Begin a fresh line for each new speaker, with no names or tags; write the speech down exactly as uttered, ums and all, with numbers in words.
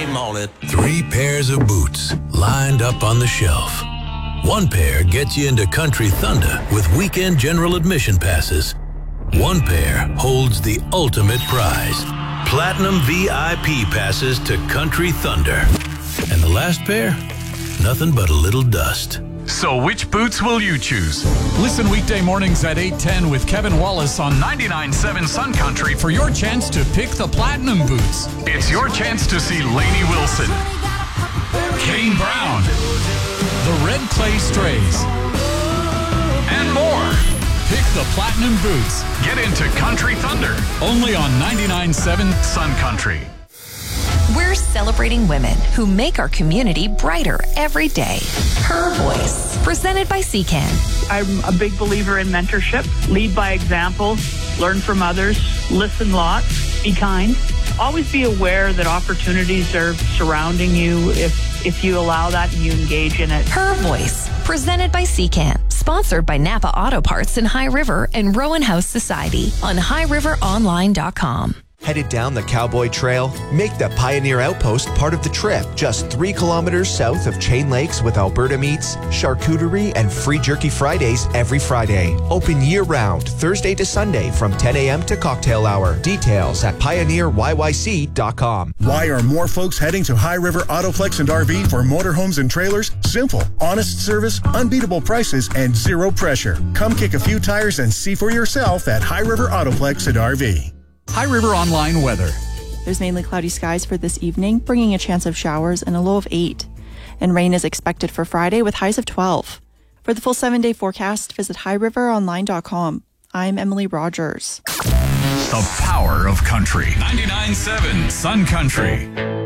name on it.
Three pairs of boots lined up on the shelf. One pair gets you into Country Thunder with weekend general admission passes. One pair holds the ultimate prize, Platinum V I P passes to Country Thunder. And the last pair? Nothing but a little dust.
So which boots will you choose? Listen weekday mornings at eight ten with Kevin Wallace on ninety-nine point seven Sun Country for your chance to pick the Platinum boots. It's your chance to see Lainey Wilson, Kane Brown, the Red Clay Strays, and more. Pick the Platinum boots. Get into Country Thunder. Only on ninety-nine point seven Sun Country.
We're celebrating women who make our community brighter every day. Her Voice, presented by C C A N.
I'm a big believer in mentorship. Lead by example, learn from others, listen lots, be kind. Always be aware that opportunities are surrounding you if, if you allow that and you engage in it.
Her Voice, presented by C C A N. Sponsored by Napa Auto Parts in High River and Rowan House Society on high river online dot com.
Headed down the Cowboy Trail? Make the Pioneer Outpost part of the trip. Just three kilometers south of Chain Lakes with Alberta meats, charcuterie, and free jerky Fridays every Friday. Open year-round, Thursday to Sunday from ten a.m. to cocktail hour. Details at pioneer y y c dot com.
Why are more folks heading to High River Autoplex and R V for motorhomes and trailers? Simple. Honest service, unbeatable prices, and zero pressure. Come kick a few tires and see for yourself at High River Autoplex and R V.
High River Online weather.
There's mainly cloudy skies for this evening, bringing a chance of showers and a low of eight. And rain is expected for Friday with highs of twelve. For the full seven-day forecast, visit high river online dot com. I'm Emily Rogers.
The power of country. ninety-nine point seven Sun Country.